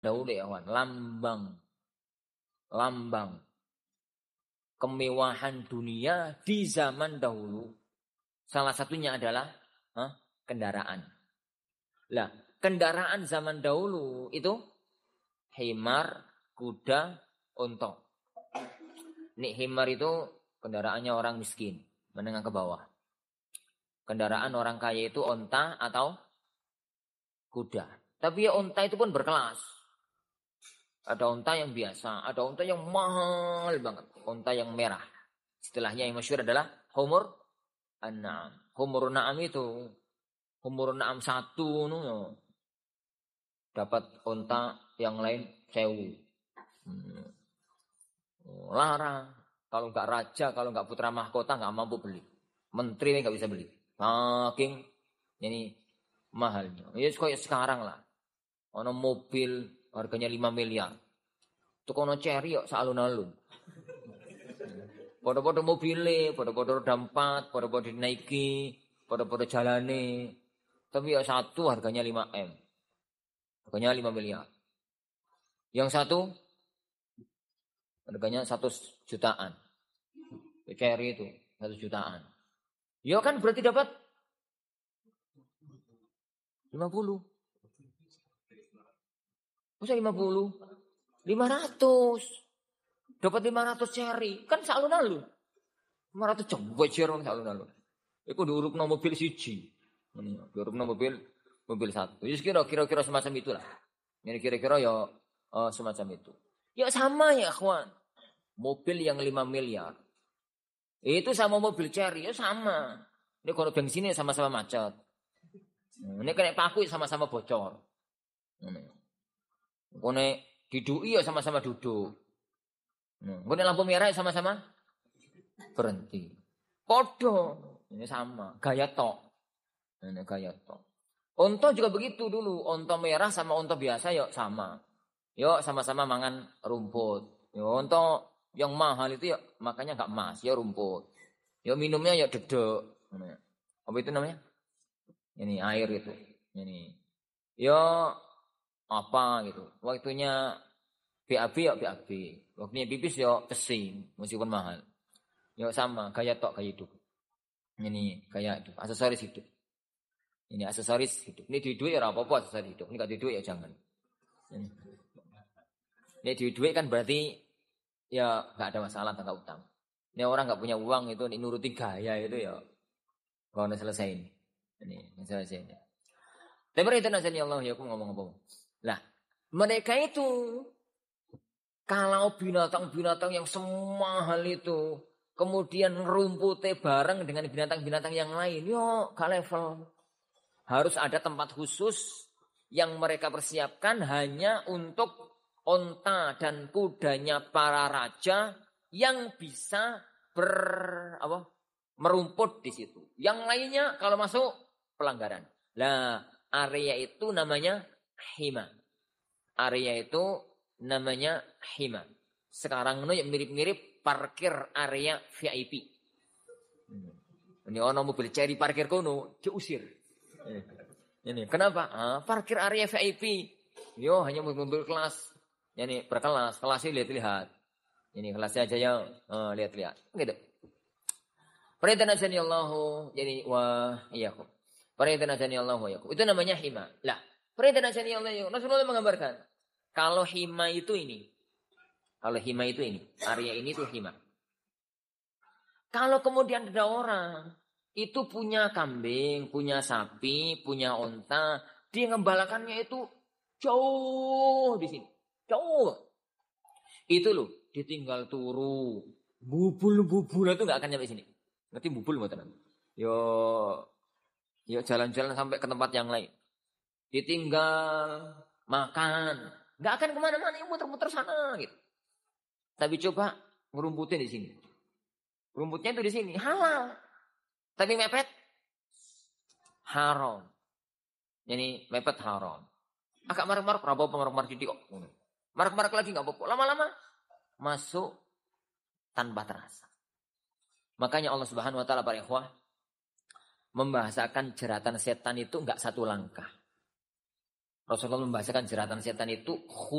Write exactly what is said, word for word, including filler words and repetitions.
dahulu ya kawan, lambang lambang kemewahan dunia di zaman dahulu. Salah satunya adalah huh, kendaraan. Lah, kendaraan zaman dahulu itu himar, kuda, unta. Nih himar itu kendaraannya orang miskin, menengah ke bawah. Kendaraan orang kaya itu unta atau kuda. Tapi ya unta itu pun berkelas. Ada unta yang biasa, ada unta yang mahal banget, unta yang merah. Istilahnya yang masyhur adalah humur an-na'am. Humur na'am itu, humur na'am satu no, dapat unta yang lain sewu. Hmm. Larang. Kalau nggak raja, kalau nggak putra mahkota nggak mampu beli. Menteri nggak bisa beli. Saking ini mahalnya. Ya kayak sekarang lah. Ono mobil harganya lima miliar. Itu kono cherry kok salun-alun. Podo-podo mobile, podo-podo roda empat, podo-podo dinaiki, podo-podo jalane. Tapi ya satu harganya lima M. Harganya lima miliar. Yang satu harganya satu jutaan. Cherry itu satu jutaan. Ya kan berarti dapat lima puluh. Masa lima puluh? lima ratus. Dapat lima ratus cherry. Kan salun-alun. lima ratus coba cherry salun-alun. Iku diurupno mobil siji. Diurupno mobil mobil satu. Ya kira-kira semacam itulah. Ini kira-kira ya uh, semacam itu. Ya sama ya kawan. Mobil yang lima miliar. Itu sama mobil cherry ya sama. Ini kalau bensinnya sama-sama macet. Ini kena paku sama-sama bocor. Ini. Kone duduk ya sama-sama duduk. Kone lampu merah sama-sama berhenti. Podo. Ini sama. Gaya tok. Ini gaya tok. Onto juga begitu dulu. Onto merah sama onto biasa yuk sama. Yuk sama-sama mangan rumput. Yuk onto yang mahal itu yuk makanya gak emas. Ya rumput. Yuk minumnya yuk dedek. Apa itu namanya? Ini air itu. Ini. Yuk apa gitu. Waktunya B A B ya B A B. Waktunya pipis ya pesing meskipun mahal. Ya sama, gaya tok gaya hidup. Ini gaya hidup, aksesoris hidup. Ini aksesoris hidup. Ini duit duit ya apa-apa aksesoris hidup. Ini enggak duit duit ya jangan. Ini, ini duit duit kan berarti ya enggak ada masalah tentang utang. Ini orang enggak punya uang itu nuruti gaya itu ya kalau selesai ini. Ini selesai ini. Tapi itu nasanya Allah ya aku ngomong apa. Lah, mereka itu kalau binatang-binatang yang semahal itu kemudian rumputnya bareng dengan binatang-binatang yang lain, yo gak level. Harus ada tempat khusus yang mereka persiapkan hanya untuk onta dan kudanya para raja yang bisa ber apa? Merumput di situ. Yang lainnya kalau masuk pelanggaran. Lah, area itu namanya hima. Area itu namanya hima. Sekarang ini mirip-mirip parkir area V I P. Ini orang mobil cari parkir kono diusir. Ini kenapa? Ah, parkir area V I P. Yo hanya mobil-mobil kelas. Ini berkelas, kelasnya lihat-lihat. Ini kelasnya aja yang uh, lihat-lihat. Gitu. Perintah nasani Allahu. Jadi wah iya kok. Perintah nasani Allahu ya. Itu namanya hima. Lah, perintah nasani Allah. Rasulullah menggambarkan kalau hima itu ini. Kalau hima itu ini. Area ini tuh hima. Kalau kemudian ada orang itu punya kambing, punya sapi, punya onta, dia ngembalakannya itu jauh di sini. Jauh. Itu loh, ditinggal turu. Bubul-bubul itu enggak akan nyampe sini. Ngerti bubul mboten? Yo yo jalan-jalan sampai ke tempat yang lain. Ditinggal makan, enggak akan kemana mana muter-muter sana gitu. Tapi coba ngerumputin di sini. Rumputnya itu di sini halal. Tapi mepet haram. Jadi mepet haram. Agak marek-marek berapa marek-marek titik kok. Marek-marek lagi enggak apa-apa. Lama-lama masuk tanpa terasa. Makanya Allah Subhanahu wa taala para ikhwah membahasakan jeratan setan itu enggak satu langkah. Rasulullah membahasakan jeratan setan itu